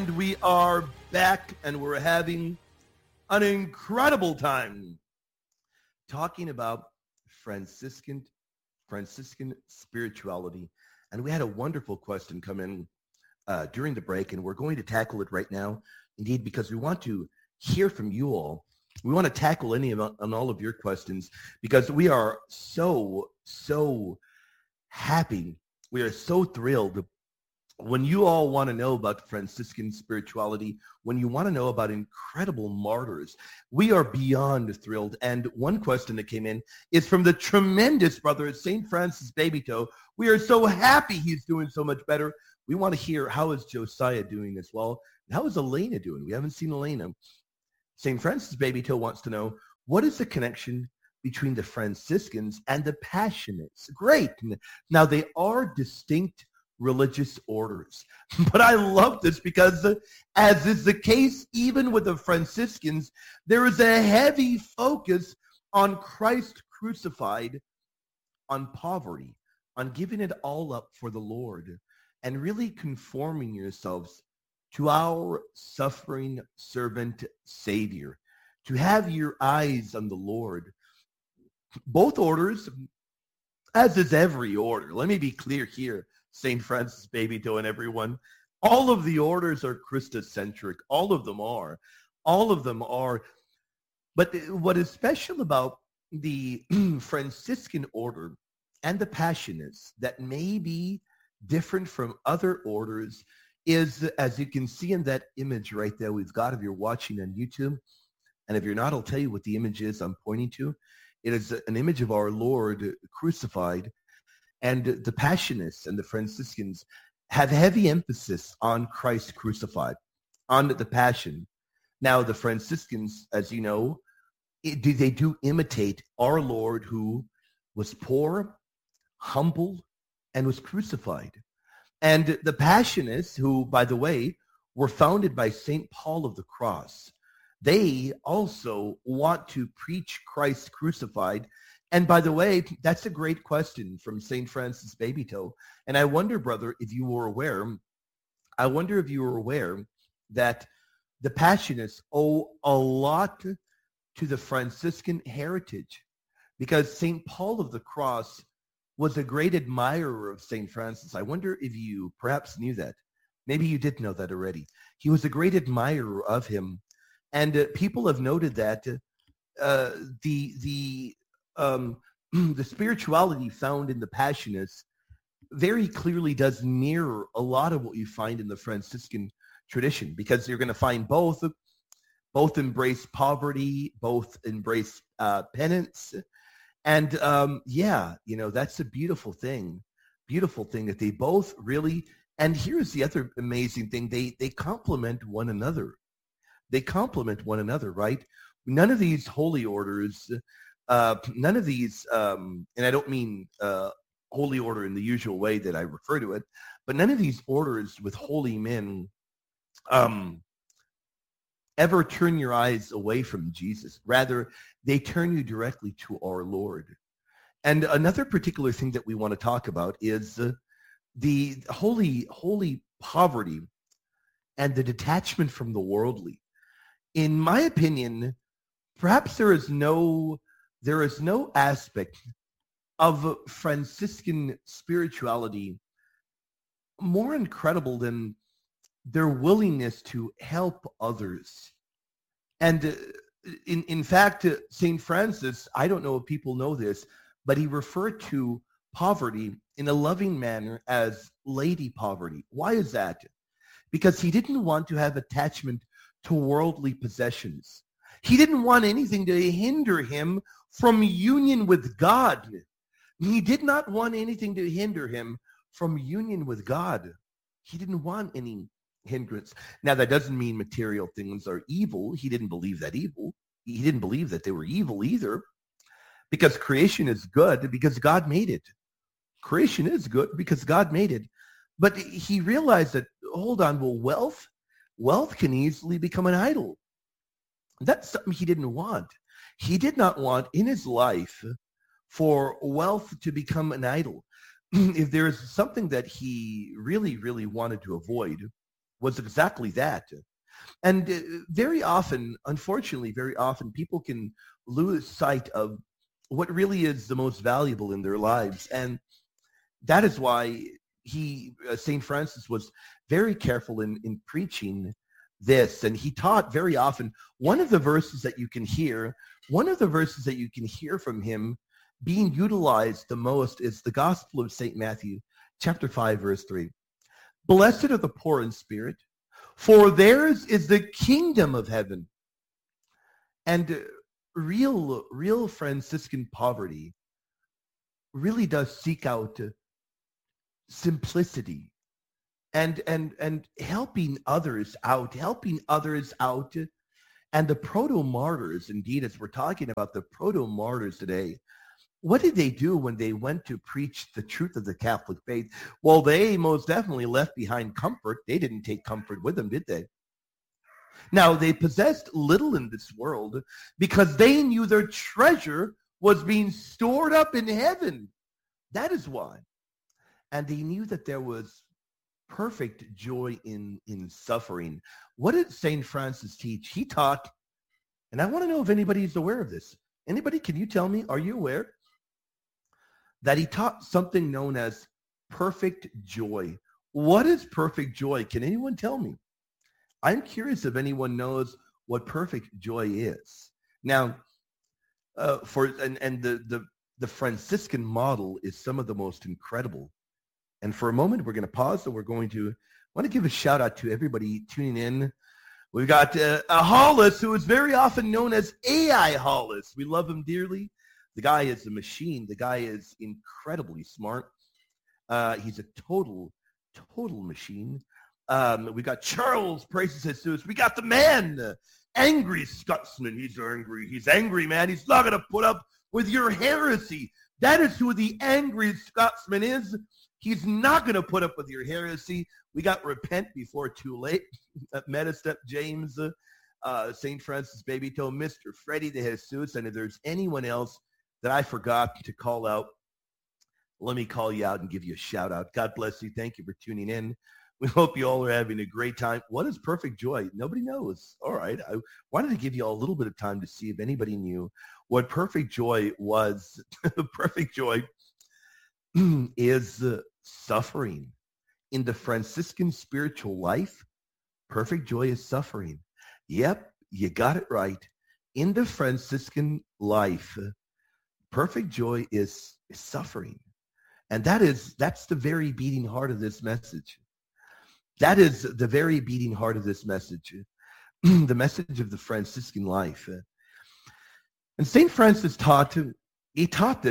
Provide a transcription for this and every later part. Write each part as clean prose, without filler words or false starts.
And we are back, and we're having an incredible time talking about Franciscan spirituality. And we had a wonderful question come in during the break, and we're going to tackle it right now, indeed, because we want to hear from you all. We want to tackle any of on all of your questions, because we are so happy. We are so thrilled when you all want to know about Franciscan spirituality, when you want to know about incredible martyrs. We are beyond thrilled. And one question that came in is from the tremendous brother, St. Francis Babytoe. We are so happy he's doing so much better. We want to hear, how is Josiah doing as well? How is Elena doing? We haven't seen Elena. St. Francis Babytoe wants to know, what is the connection between the Franciscans and the Passionists? Great. Now, they are distinct religious orders. But I love this because, as is the case even with the Franciscans, there is a heavy focus on Christ crucified, on poverty, on giving it all up for the Lord, and really conforming yourselves to our suffering servant Savior, to have your eyes on the Lord. Both orders, as is every order, let me be clear here, St. Francis Babytoe and everyone, all of the orders are Christocentric. All of them are. All of them are. But what is special about the Franciscan order and the Passionists that may be different from other orders is, as you can see in that image right there we've got, if you're watching on YouTube, and if you're not, I'll tell you what the image is I'm pointing to. It is an image of our Lord crucified. And the Passionists and the Franciscans have heavy emphasis on Christ crucified, on the Passion. Now, the Franciscans, as you know, they do imitate our Lord, who was poor, humble, and was crucified. And the Passionists, who, by the way, were founded by St. Paul of the Cross, they also want to preach Christ crucified. And by the way, that's a great question from St. Francis Babytoe. And I wonder, brother, if you were aware, that the Passionists owe a lot to the Franciscan heritage, because St. Paul of the Cross was a great admirer of St. Francis. I wonder if you perhaps knew that. Maybe you did know that already. He was a great admirer of him. And people have noted that the spirituality found in the Passionists very clearly does mirror a lot of what you find in the Franciscan tradition, because you're going to find both embrace poverty, both embrace penance. And that's a beautiful thing that they both really, and here's the other amazing thing, they complement one another. Right? None of these holy orders, none of these, and I don't mean holy order in the usual way that I refer to it, but none of these orders with holy men ever turn your eyes away from Jesus. Rather, they turn you directly to our Lord. And another particular thing that we want to talk about is the holy poverty and the detachment from the worldly. In my opinion, perhaps there is no aspect of Franciscan spirituality more incredible than their willingness to help others. And in fact, St. Francis, I don't know if people know this, but he referred to poverty in a loving manner as lady poverty. Why is that? Because he didn't want to have attachment to worldly possessions. He didn't want anything to hinder him from union with God. He did not want anything to hinder him from union with God. He didn't want any hindrance. Now, that doesn't mean material things are evil. He didn't believe that evil. He didn't believe that they were evil either, because creation is good because God made it. Creation is good because God made it. But he realized that, hold on, well, wealth can easily become an idol. That's something he didn't want. He did not want in his life for wealth to become an idol. If there is something that he really, really wanted to avoid, was exactly that. And very often, unfortunately, very often people can lose sight of what really is the most valuable in their lives. And that is why St. Francis was very careful in preaching this. And he taught very often, one of the verses that you can hear from him being utilized the most is the Gospel of St. Matthew, chapter 5, verse 3. Blessed are the poor in spirit, for theirs is the kingdom of heaven. And real Franciscan poverty really does seek out simplicity and helping others out. And the proto-martyrs, indeed, as we're talking about the proto-martyrs today, what did they do when they went to preach the truth of the Catholic faith? Well, they most definitely left behind comfort. They didn't take comfort with them, did they? Now, they possessed little in this world because they knew their treasure was being stored up in heaven. That is why. And they knew that there was perfect joy in suffering. What did St. Francis teach? He taught, and I want to know if anybody's aware of this. Anybody, can you tell me, are you aware that he taught something known as perfect joy? What is perfect joy? Can anyone tell me? I'm curious if anyone knows what perfect joy is. Now, the Franciscan model is some of the most incredible. And for a moment, we're going to pause, and want to give a shout out to everybody tuning in. We've got a Hollis, who is very often known as AI Hollis. We love him dearly. The guy is a machine. The guy is incredibly smart. He's a total machine. We've got Charles Praises Jesus. We got the man, Angry Scotsman. He's angry. He's angry, man. He's not going to put up with your heresy. That is who the Angry Scotsman is. He's not going to put up with your heresy. We got Repent Before Too Late. Metastep James, St. Francis Baby Toe, Mr. Freddie de Jesus. And if there's anyone else that I forgot to call out, let me call you out and give you a shout out. God bless you. Thank you for tuning in. We hope you all are having a great time. What is perfect joy? Nobody knows. All right. I wanted to give you all a little bit of time to see if anybody knew what perfect joy was. Perfect joy is suffering. In the Franciscan spiritual life, perfect joy is suffering. Yep, you got it right. In the Franciscan life, perfect joy is suffering. And that's the very beating heart of this message. That is the very beating heart of this message. The message of the Franciscan life. And St. Francis he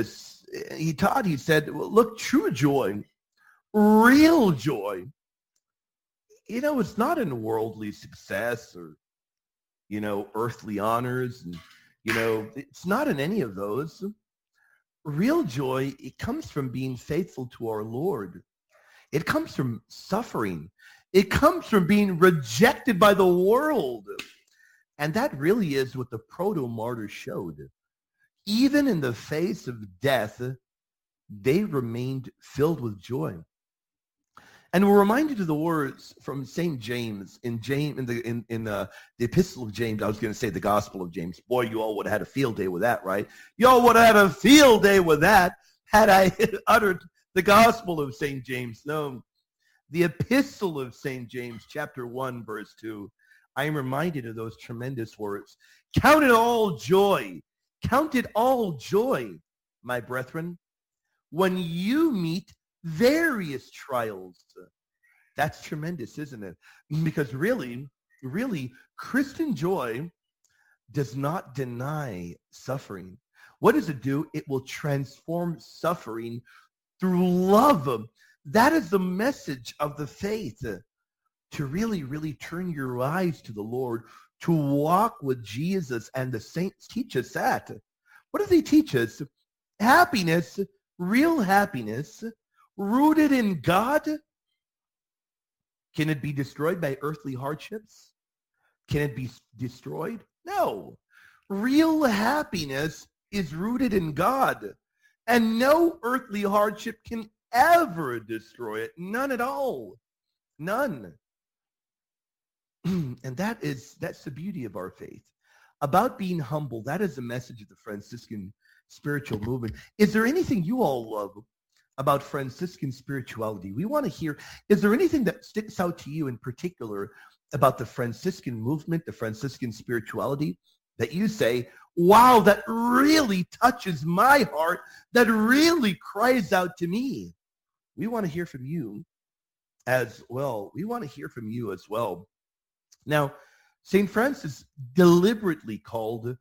said, well, look, true joy, real joy, it's not in worldly success or, earthly honors. And, it's not in any of those. Real joy, it comes from being faithful to our Lord. It comes from suffering. It comes from being rejected by the world. And that really is what the proto-martyrs showed. Even in the face of death, they remained filled with joy. And we're reminded of the words from St. James in the Epistle of James. I was going to say the Gospel of James. Boy, you all would have had a field day with that, right? You all would have had a field day with that had I uttered the Gospel of St. James. No, the Epistle of St. James, chapter 1, verse 2. I am reminded of those tremendous words. Count it all joy. Count it all joy, my brethren, when you meet various trials. That's tremendous, isn't it? Because really, Christian joy does not deny suffering. What does it do? It will transform suffering through love. That is the message of the faith, to really turn your eyes to the Lord, to walk with Jesus. And the saints teach us that. What do they teach us? Happiness, real happiness, rooted in God. Can it be destroyed by earthly hardships? Can it be destroyed? No. Real happiness is rooted in God. And no earthly hardship can ever destroy it. None at all. None. And that's the beauty of our faith. About being humble, that is the message of the Franciscan spiritual movement. Is there anything you all love about Franciscan spirituality? We want to hear, is there anything that sticks out to you in particular about the Franciscan movement, the Franciscan spirituality, that you say, wow, that really touches my heart, that really cries out to me? We want to hear from you as well. Now, St. Francis deliberately called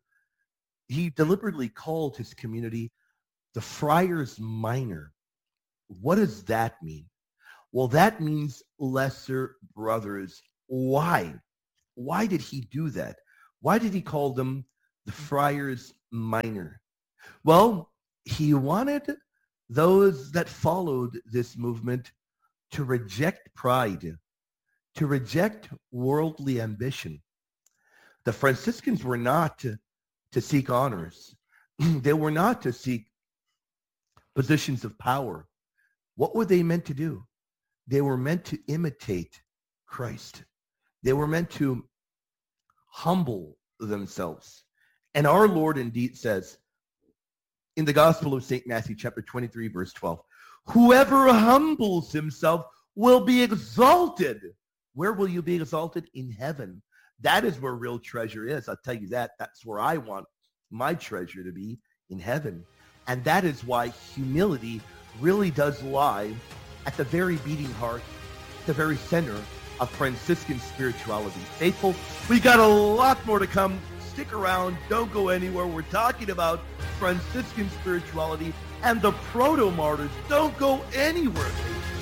his community the Friars Minor. What does that mean? Well, that means lesser brothers. Why? Why did he do that? Why did he call them the Friars Minor? Well, he wanted those that followed this movement to reject pride, to reject worldly ambition. The Franciscans were not to seek honors. They were not to seek positions of power. What were they meant to do? They were meant to imitate Christ. They were meant to humble themselves. And our Lord indeed says in the Gospel of St. Matthew, chapter 23, verse 12, whoever humbles himself will be exalted. Where will you be exalted? In heaven. That is where real treasure is. I'll tell you that. That's where I want my treasure to be, in heaven. And that is why humility really does lie at the very beating heart, the very center of Franciscan spirituality. Faithful, we got a lot more to come. Stick around. Don't go anywhere. We're talking about Franciscan spirituality and the proto-martyrs. Don't go anywhere, faithful.